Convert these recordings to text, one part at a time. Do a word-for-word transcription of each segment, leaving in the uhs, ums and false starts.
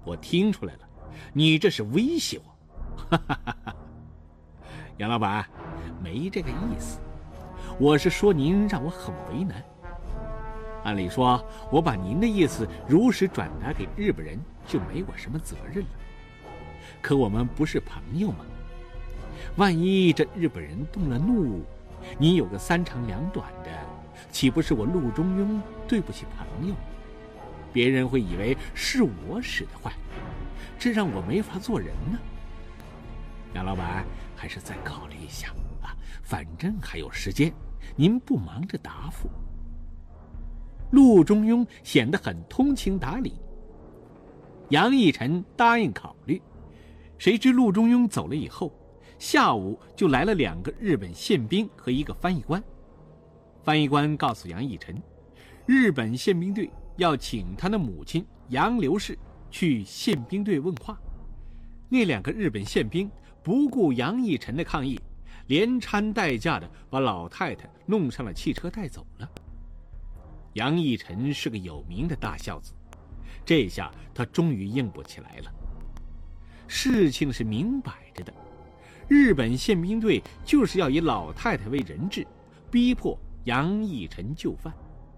我听出来了，你这是威胁我。哈哈哈哈。杨老板，没这个意思，我是说您让我很为难。按理说，我把您的意思如实转达给日本人，就没我什么责任了。可我们不是朋友吗？万一这日本人动了怒，你有个三长两短的，岂不是我陆中庸对不起朋友？别人会以为是我使的坏，这让我没法做人呢。杨老板，还是再考虑一下啊，反正还有时间，您不忙着答复。陆中庸显得很通情达理。杨义臣答应考虑，谁知陆中庸走了以后，下午就来了两个日本宪兵和一个翻译官。翻译官告诉杨义臣，日本宪兵队要请他的母亲杨刘氏去宪兵队问话。那两个日本宪兵不顾杨义臣的抗议，连搀带架的把老太太弄上了汽车带走了。杨义臣是个有名的大孝子，这下他终于硬不起来了。事情是明摆着的，日本宪兵队就是要以老太太为人质，逼迫杨义臣就范。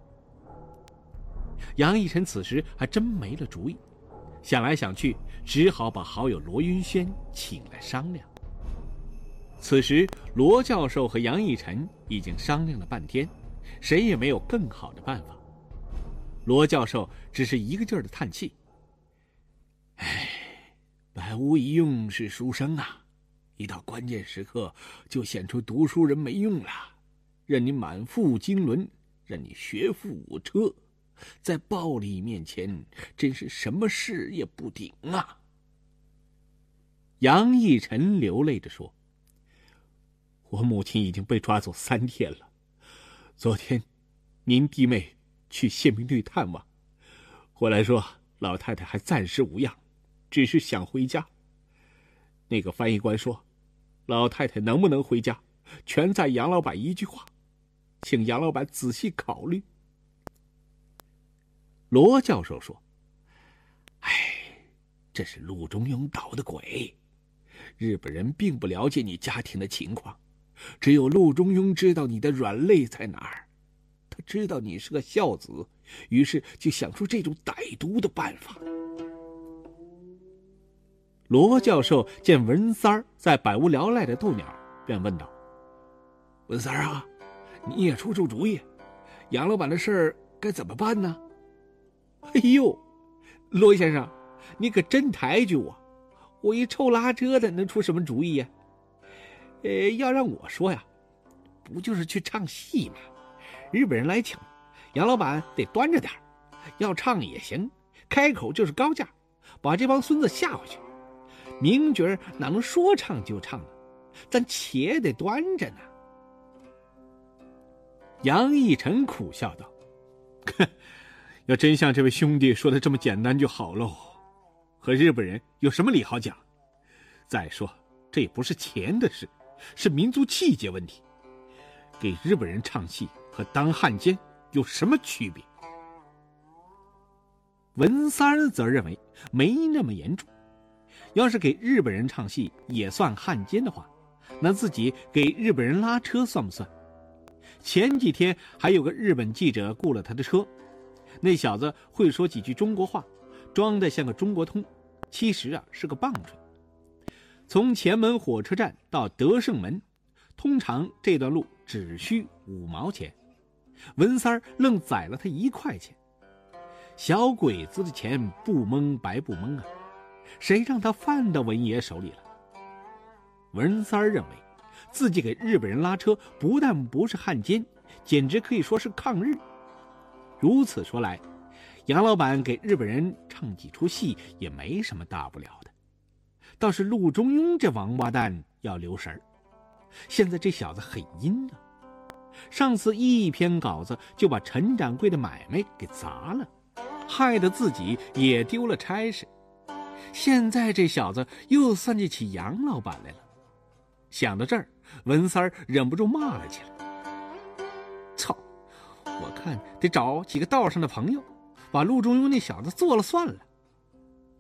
杨义臣此时还真没了主意，想来想去，只好把好友罗云轩请来商量。此时罗教授和杨义臣已经商量了半天，谁也没有更好的办法。罗教授只是一个劲儿的叹气：“哎，百无一用是书生啊，一到关键时刻就显出读书人没用了，任你满腹经纶，任你学富五车，在暴力面前真是什么事也不顶啊。”杨义臣流泪着说：“我母亲已经被抓走三天了，昨天您弟妹去宪兵队探望，回来说老太太还暂时无恙，只是想回家。那个翻译官说，老太太能不能回家，全在杨老板一句话，请杨老板仔细考虑。”罗教授说：“哎，这是陆中庸捣的鬼，日本人并不了解你家庭的情况，只有陆中庸知道你的软肋在哪儿。他知道你是个孝子，于是就想出这种歹毒的办法。”罗教授见文三儿在百无聊赖的逗鸟，便问道：“文三儿啊，你也出出主意，杨老板的事儿该怎么办呢？”“哎呦，罗先生，你可真抬举我，我一臭拉车的能出什么主意呀？呃，要让我说呀，不就是去唱戏吗？日本人来请，杨老板得端着点，要唱也行，开口就是高价，把这帮孙子吓回去。名角哪能说唱就唱呢？咱且得端着呢。”杨义臣苦笑道：“要真像这位兄弟说的这么简单就好喽，和日本人有什么理好讲？再说这也不是钱的事，是民族气节问题，给日本人唱戏和当汉奸有什么区别？”文三儿则认为没那么严重，要是给日本人唱戏也算汉奸的话，那自己给日本人拉车算不算？前几天还有个日本记者雇了他的车，那小子会说几句中国话，装得像个中国通，其实啊是个棒槌。从前门火车站到德胜门，通常这段路只需五毛钱，文三儿愣宰了他一块钱。小鬼子的钱不蒙白不蒙啊，谁让他犯到文爷手里了？文三儿认为自己给日本人拉车不但不是汉奸，简直可以说是抗日。如此说来，杨老板给日本人唱几出戏也没什么大不了的。倒是陆中庸这王八蛋要留神儿，现在这小子很阴啊，上次一篇稿子就把陈掌柜的买卖给砸了，害得自己也丢了差事。现在这小子又算计起杨老板来了。想到这儿，文三儿忍不住骂了起来：“操！我看得找几个道上的朋友，把陆中庸那小子做了算了。